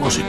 Vuosi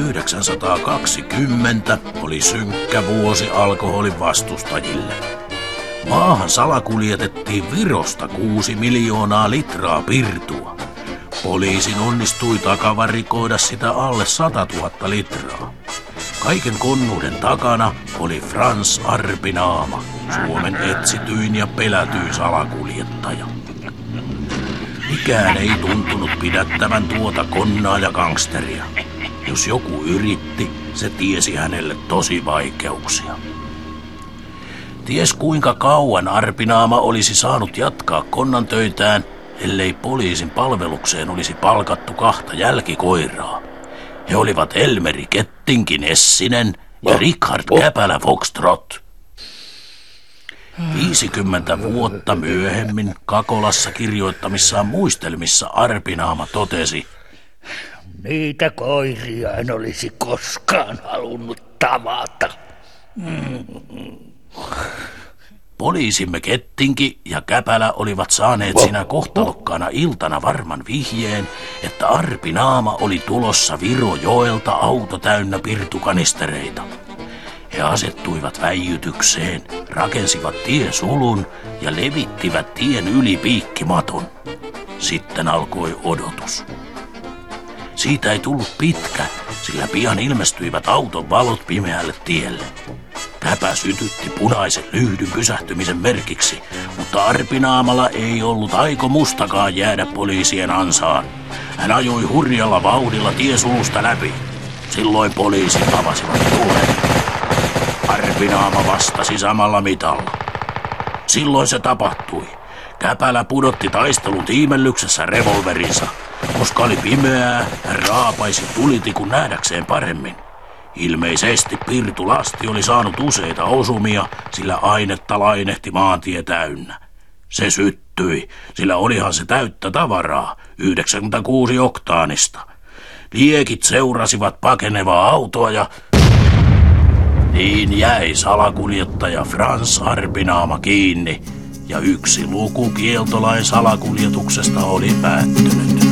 1920 oli synkkä vuosi alkoholin vastustajille. Maahan salakuljetettiin Virosta 6 miljoonaa litraa pirtua. Poliisin onnistui takavarikoida sitä alle 100 000 litraa. Kaiken konnuuden takana oli Frans Arpinaama, Suomen etsityin ja pelätyin salakuljettaja. Mikään ei tuntunut pidättävän tuota konnaa ja gangsteria. Jos joku yritti, se tiesi hänelle tosi vaikeuksia. Ties kuinka kauan Arpinaama olisi saanut jatkaa konnan töitään, ellei poliisin palvelukseen olisi palkattu 2 jälkikoiraa. He olivat Elmeri Kettinkin Essinen ja Richard Käpälä Foxtrot. 50 vuotta myöhemmin Kakolassa kirjoittamissaan muistelmissa Arpinaama totesi: niitä koiria en olisi koskaan halunnut tavata. Poliisimme Kettinki ja Käpälä olivat saaneet sinä kohtalokkaana iltana varman vihjeen, että Arpinaama oli tulossa Virojoelta auto täynnä pirtukanistereita. He asettuivat väijytykseen, rakensivat tiesulun ja levittivät tien yli piikkimaton. Sitten alkoi odotus. Siitä ei tullut pitkä, sillä pian ilmestyivät auton valot pimeälle tielle. Käpä sytytti punaisen lyhdyn pysähtymisen merkiksi, mutta Arpinaamalla ei ollut aikomustakaan jäädä poliisien ansaan. Hän ajoi hurjalla vauhdilla tiesulusta läpi. Silloin poliisit avasivat tulen. Arpinaama vastasi samalla mitalla. Silloin se tapahtui. Käpälä pudotti taistelun tiimellyksessä revolverinsa. Koska oli pimeää, hän raapaisi tulitikun nähdäkseen paremmin. Ilmeisesti pirtulasti oli saanut useita osumia, sillä ainetta lainehti maantie täynnä. Se syttyi, sillä olihan se täyttä tavaraa, 96 oktaanista. Liekit seurasivat pakenevaa autoa ja niin jäi salakuljettaja Frans Arpinaama kiinni ja 1 luku kieltolain salakuljetuksesta oli päättynyt.